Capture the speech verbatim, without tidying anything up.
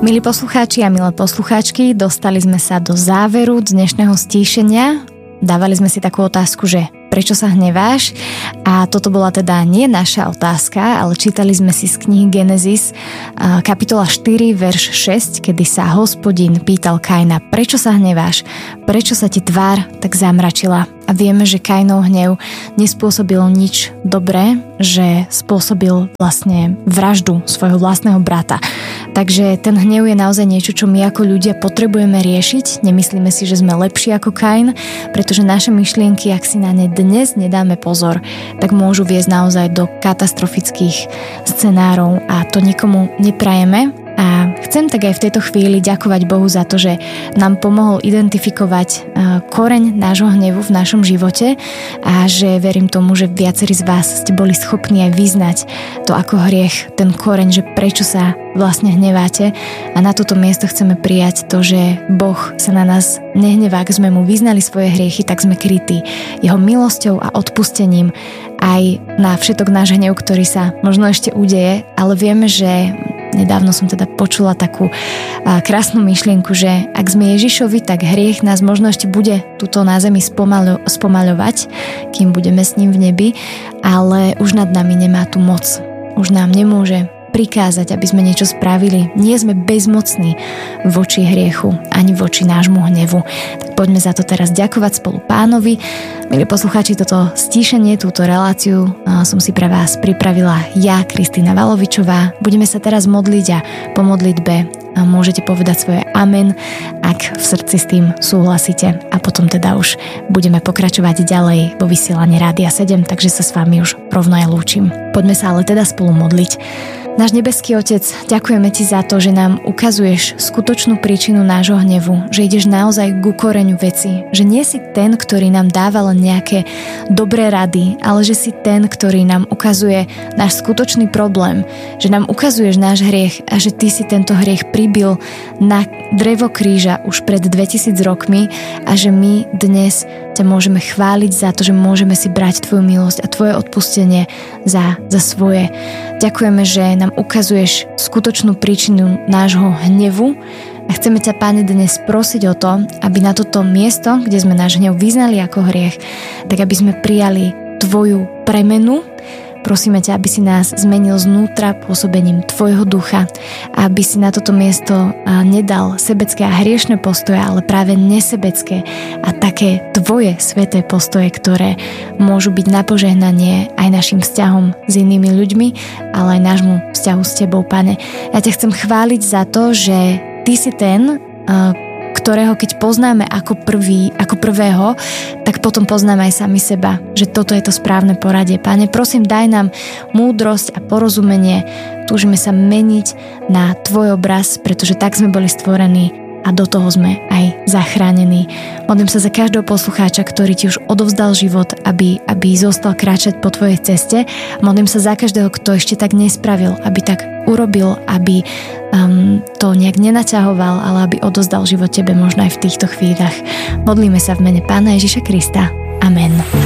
Milí poslucháči a milé poslucháčky, dostali sme sa do záveru dnešného stíšenia. Dávali sme si takú otázku, že prečo sa hneváš? A toto bola teda nie naša otázka, ale čítali sme si z knihy Genesis kapitola štyri, verš šesť, kedy sa Hospodin pýtal Kaina, prečo sa hneváš? Prečo sa ti tvár tak zamračila? A vieme, že Kainov hnev nespôsobil nič dobré, že spôsobil vlastne vraždu svojho vlastného brata. Takže ten hnev je naozaj niečo, čo my ako ľudia potrebujeme riešiť. Nemyslíme si, že sme lepší ako Kain, pretože naše myšlienky, ak si na ne dnes nedáme pozor, tak môžu viesť naozaj do katastrofických scenárov a to nikomu neprajeme. A chcem tak aj v tejto chvíli ďakovať Bohu za to, že nám pomohol identifikovať koreň nášho hnevu v našom živote a že verím tomu, že viacerí z vás ste boli schopní aj vyznať to ako hriech, ten koreň, že prečo sa vlastne hneváte. A na toto miesto chceme prijať to, že Boh sa na nás nehnevá, ak sme mu vyznali svoje hriechy, tak sme krytí jeho milosťou a odpustením aj na všetok náš hnev, ktorý sa možno ešte udeje, ale vieme, že nedávno som teda počula takú krásnu myšlienku, že ak sme Ježišovi, tak hriech nás možno ešte bude tuto na zemi spomaľo, spomaľovať, kým budeme s ním v nebi, ale už nad nami nemá tú moc. Už nám nemôže prikázať, aby sme niečo spravili. Nie sme bezmocní voči hriechu, ani voči nášmu hnevu. Tak poďme za to teraz ďakovať spolu Pánovi. Milí poslucháči, toto stíšenie, túto reláciu som si pre vás pripravila ja, Kristína Valovičová. Budeme sa teraz modliť a po modlitbe môžete povedať svoje amen, ak v srdci s tým súhlasíte. A potom teda už budeme pokračovať ďalej vo vysielaní Rádia sedem, takže sa s vami už rovno aj lúčim. Poďme sa ale teda spolu modliť. Náš nebeský Otec, ďakujeme Ti za to, že nám ukazuješ skutočnú príčinu nášho hnevu, že ideš naozaj ku koreňu veci, že nie si ten, ktorý nám dáva len nejaké dobré rady, ale že si ten, ktorý nám ukazuje náš skutočný problém, že nám ukazuješ náš hriech a že Ty si tento hriech pribil na drevo kríža už pred dvetisíc rokmi a že my dnes ťa môžeme chváliť za to, že môžeme si brať Tvoju milosť a Tvoje odpustenie za, za svoje. Ďakujeme, že nám ukazuješ skutočnú príčinu nášho hnevu a chceme ťa, Pane, dnes prosiť o to, aby na toto miesto, kde sme náš hnev vyznali ako hriech, tak aby sme prijali Tvoju premenu. Prosíme ťa, aby si nás zmenil znútra pôsobením Tvojho ducha a aby si na toto miesto nedal sebecké a hriešne postoje, ale práve nesebecké a také Tvoje sväté postoje, ktoré môžu byť na požehnanie aj našim vzťahom s inými ľuďmi, ale aj nášmu vzťahu s Tebou, Pane. Ja ťa chcem chváliť za to, že Ty si ten, ktorého keď poznáme ako prvý, ako prvého, tak potom poznáme aj sami seba, že toto je to správne poradie. Pane, prosím, daj nám múdrosť a porozumenie. Túžime sa meniť na Tvoj obraz, pretože tak sme boli stvorení a do toho sme aj zachránení. Modlím sa za každého poslucháča, ktorý Ti už odovzdal život, aby, aby zostal kráčať po Tvojej ceste. Modlím sa za každého, kto ešte tak nespravil, aby tak urobil, aby um, to nejak nenaťahoval, ale aby odozdal život Tebe možno aj v týchto chvíľach. Modlíme sa v mene Pána Ježiša Krista. Amen.